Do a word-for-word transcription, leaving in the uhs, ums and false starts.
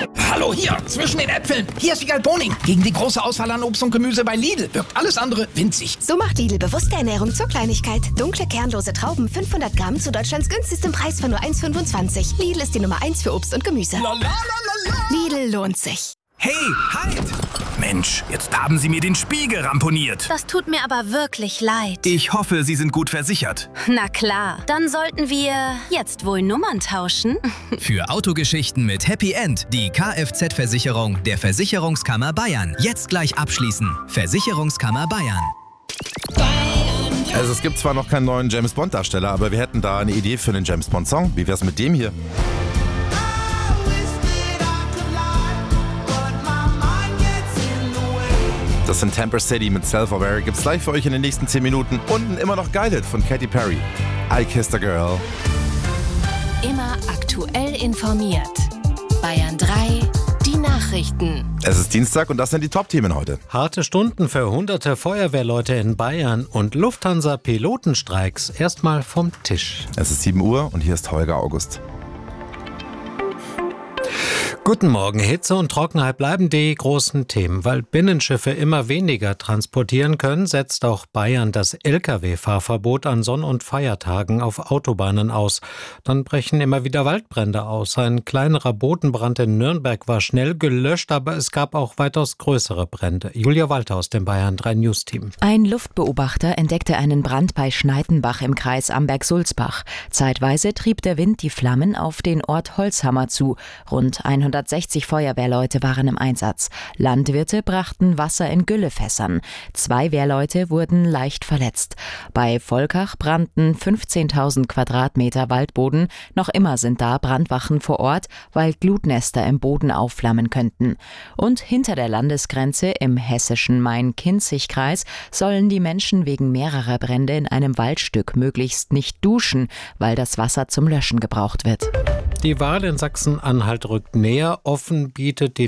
Hallo, hier, zwischen den Äpfeln. Hier ist Wiegald Boning. Gegen die große Auswahl an Obst und Gemüse bei Lidl wirkt alles andere winzig. So macht Lidl bewusste Ernährung zur Kleinigkeit. Dunkle, kernlose Trauben, fünfhundert Gramm zu Deutschlands günstigstem Preis von nur eins Komma fünfundzwanzig. Lidl ist die Nummer eins für Obst und Gemüse. La, la, la, la, la. Lidl lohnt sich. Hey, halt! Mensch, jetzt haben Sie mir den Spiegel ramponiert. Das tut mir aber wirklich leid. Ich hoffe, Sie sind gut versichert. Na klar, dann sollten wir jetzt wohl Nummern tauschen. Für Autogeschichten mit Happy End die Kfz-Versicherung der Versicherungskammer Bayern. Jetzt gleich abschließen. Versicherungskammer Bayern. Also es gibt zwar noch keinen neuen James-Bond-Darsteller, aber wir hätten da eine Idee für einen James-Bond-Song. Wie wär's mit dem hier? Das sind Tamper City mit Self-Aware. Gibt's gleich für euch in den nächsten zehn Minuten. Und ein immer noch Guided von Katy Perry. I Kissed a Girl. Immer aktuell informiert. Bayern drei, die Nachrichten. Es ist Dienstag und das sind die Top-Themen heute. Harte Stunden für hunderte Feuerwehrleute in Bayern und Lufthansa-Pilotenstreiks erstmal vom Tisch. Es ist sieben Uhr und hier ist Holger August. Guten Morgen. Hitze und Trockenheit bleiben die großen Themen. Weil Binnenschiffe immer weniger transportieren können, setzt auch Bayern das L K W-Fahrverbot an Sonn- und Feiertagen auf Autobahnen aus. Dann brechen immer wieder Waldbrände aus. Ein kleinerer Bodenbrand in Nürnberg war schnell gelöscht, aber es gab auch weitaus größere Brände. Julia Walter aus dem Bayern drei News-Team. Ein Luftbeobachter entdeckte einen Brand bei Schneidenbach im Kreis Amberg-Sulzbach. Zeitweise trieb der Wind die Flammen auf den Ort Holzhammer zu. Rund hundertsechzig Feuerwehrleute waren im Einsatz. Landwirte brachten Wasser in Güllefässern. Zwei Wehrleute wurden leicht verletzt. Bei Volkach brannten fünfzehntausend Quadratmeter Waldboden. Noch immer sind da Brandwachen vor Ort, weil Glutnester im Boden aufflammen könnten. Und hinter der Landesgrenze im hessischen Main-Kinzig-Kreis sollen die Menschen wegen mehrerer Brände in einem Waldstück möglichst nicht duschen, weil das Wasser zum Löschen gebraucht wird. Die Wahl in Sachsen-Anhalt rückt näher. Offen bietet die